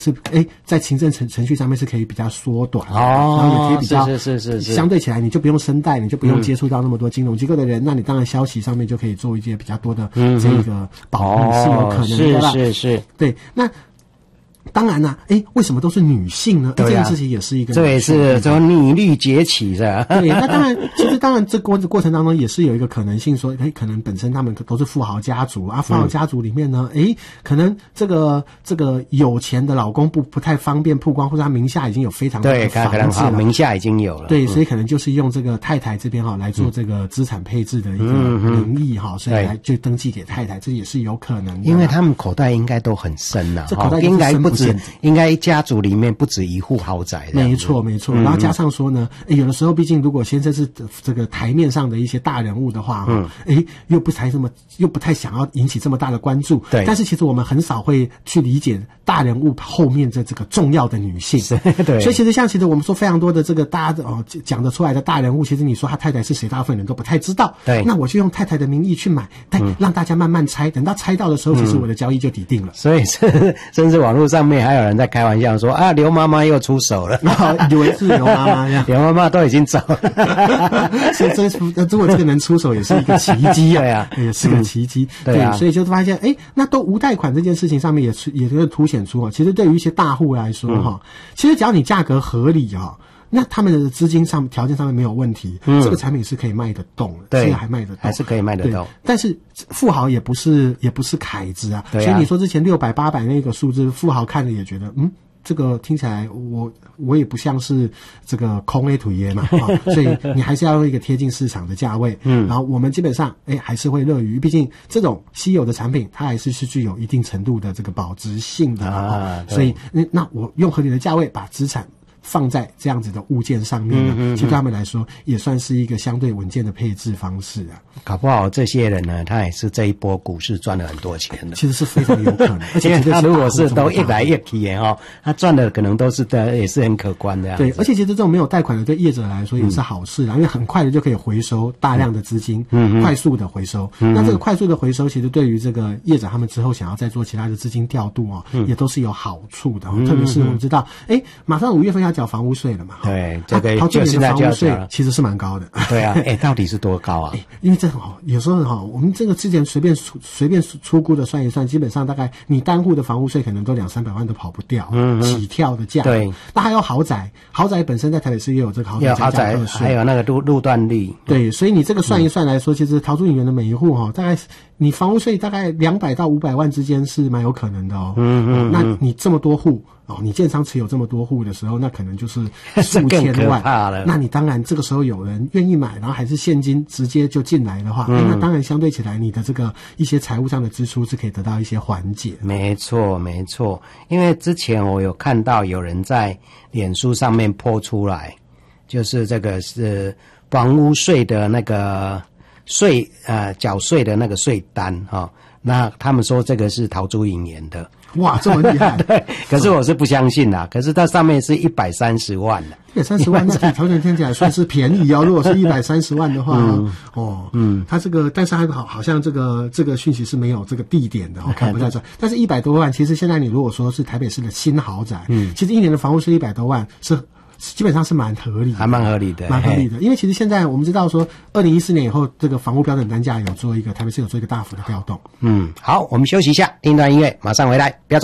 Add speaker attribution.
Speaker 1: 是在行政程序上面是可以比较缩短的，
Speaker 2: 然
Speaker 1: 后也可以比较
Speaker 2: 是
Speaker 1: 相对起来你就不用申贷，你就不用接触到那么多金融机构的人，那你当然消息上面就可以做一些比较多的这个保密是有可能的啦。
Speaker 2: 是，
Speaker 1: 对，那。当然啦，为什么都是女性呢？这件事情也是一个，
Speaker 2: 这也是说女力崛起是吧？
Speaker 1: 对，那当然，其实当然这过程当中也是有一个可能性说，可能本身他们都是富豪家族啊，富豪家族里面呢，可能这个有钱的老公不太方便曝光，或者他名下已经有非常多的房子了，
Speaker 2: 名下已经有了，
Speaker 1: 对，所以可能就是用这个太太这边来做这个资产配置的一个名义所以来就登记给太太，这也是有可能的，
Speaker 2: 因为他们口袋应该都很深呐，
Speaker 1: 这口袋
Speaker 2: 应该家族里面不止一户豪宅的。
Speaker 1: 没错。然后加上说呢，有的时候毕竟如果先生是这个台面上的一些大人物的话，又不太想要引起这么大的关注。
Speaker 2: 对。
Speaker 1: 但是其实我们很少会去理解大人物后面的这个重要的女性。
Speaker 2: 对。
Speaker 1: 所以其实我们说非常多的这个大家讲得出来的大人物，其实你说他太太是谁，大部分人都不太知道。
Speaker 2: 对。
Speaker 1: 那我就用太太的名义去买，让大家慢慢猜，等到猜到的时候，其实我的交易就抵定了。
Speaker 2: 所以甚至网络上面还有人在开玩笑说啊，刘妈妈又出手了，
Speaker 1: 以为是刘妈妈呀，
Speaker 2: 刘妈妈都已经走了，
Speaker 1: 所以如果这个能出手也是一个奇迹啊，
Speaker 2: 对啊，
Speaker 1: 也是个奇迹，
Speaker 2: 对啊，
Speaker 1: 所以就发现那都无贷款这件事情上面也可以凸显出其实对于一些大户来说其实只要你价格合理那他们的资金条件上面没有问题，这个产品是可以卖得动的，
Speaker 2: 对，
Speaker 1: 还卖得动，
Speaker 2: 还是可以卖得动。
Speaker 1: 但是富豪也不是凯子啊，所以你说之前600、800那个数字，富豪看了也觉得这个听起来我也不像是这个空 A 土耶嘛所以你还是要用一个贴近市场的价位，然后我们基本上还是会乐于，毕竟这种稀有的产品它还是具有一定程度的这个保值性的所以那我用合理的价位把资产放在这样子的物件上面呢，其实对他们来说也算是一个相对稳健的配置方式啊。
Speaker 2: 搞不好这些人呢，他也是这一波股市赚了很多钱的，
Speaker 1: 其实是非常有可能。而且
Speaker 2: 他如果是都一来一去他赚的可能都是也是很可观的。
Speaker 1: 对，而且其实这种没有贷款的对业者来说也是好事啦，因为很快的就可以回收大量的资金，快速的回收。那这个快速的回收，其实对于这个业者他们之后想要再做其他的资金调度也都是有好处的。特别是我们知道，马上5月份要缴房屋税了嘛。
Speaker 2: 对，这个
Speaker 1: 就现在就要税其实是蛮高的。
Speaker 2: 对啊，到底是多高啊？
Speaker 1: 因为这有时候我们这个之前随便出估的算一算，基本上大概你单户的房屋税可能都200-300万都跑不掉，起跳的价。
Speaker 2: 对，
Speaker 1: 那还有豪宅本身在台北市也有这个豪宅加价课税，
Speaker 2: 还有那个路段率。
Speaker 1: 对，所以你这个算一算来说，其实桃竹影园的每一户大概你房屋税大概200到500万之间是蛮有可能的那你这么多户你建商持有这么多户的时候，那可能就是数千万
Speaker 2: 了。
Speaker 1: 那你当然这个时候有人愿意买，然后还是现金直接就进来的话，那当然相对起来你的这个一些财务上的支出是可以得到一些缓解。
Speaker 2: 没错，因为之前我有看到有人在脸书上面po出来，就是这个是房屋税的那个缴税的那个税单那他们说这个是桃竹影园的。
Speaker 1: 哇，这么厉害！
Speaker 2: 对，可是我是不相信啦。可是它上面是130万的
Speaker 1: ，130万，那比桃园听起来算是便宜如果是130万的话，它这个，但是它好像这个讯息是没有这个地点的，看不太出来。但是100多万，其实现在你如果说是台北市的新豪宅，其实一年的房屋税100多万是。基本上是蛮合理的，
Speaker 2: 还蛮合理的，
Speaker 1: 因为其实现在我们知道说，2014年以后，这个房屋标准单价台北市有做一个大幅的调动。
Speaker 2: 好，我们休息一下，听一段音乐，马上回来，不要走。